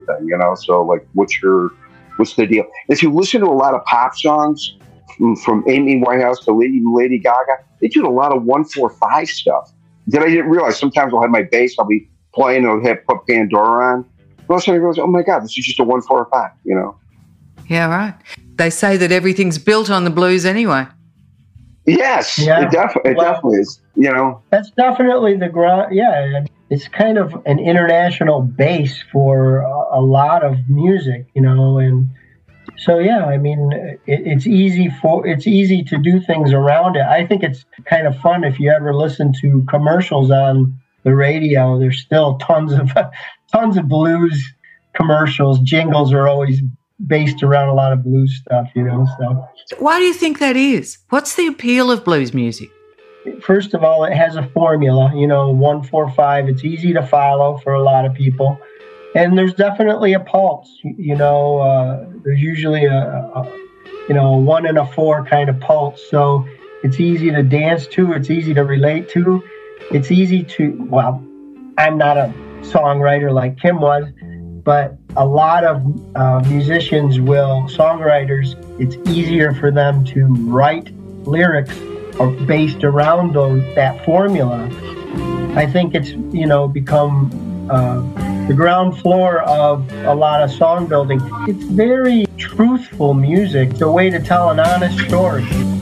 thing, you know. So like, what's the deal? If you listen to a lot of pop songs from Amy Winehouse to Lady Gaga, they do a lot of 1-4-5 stuff that I didn't realize. Sometimes I'll have my bass, I'll be playing, I'll have put Pandora on. All of a sudden, I go, oh my God, this is just a 1-4-5, you know. Yeah, right. They say that everything's built on the blues anyway. Yes, yeah. it definitely is, you know. That's definitely the ground. Yeah, it's kind of an international base for a lot of music, you know. And so, yeah, I mean, it's easy to do things around it. I think it's kind of fun if you ever listen to commercials on the radio. There's still tons of blues commercials. Jingles are always based around a lot of blues stuff, you know. So why do you think that is? What's the appeal of blues music? First of all, it has a formula, you know, 1-4-5. It's easy to follow for a lot of people. And there's definitely a pulse, you know. There's usually a 1 and a 4 kind of pulse. So it's easy to dance to. It's easy to relate to. It's easy to, well, I'm not a songwriter like Kim was, but a lot of songwriters, it's easier for them to write lyrics based around that formula. I think it's, you know, become the ground floor of a lot of song building. It's very truthful music. It's a way to tell an honest story.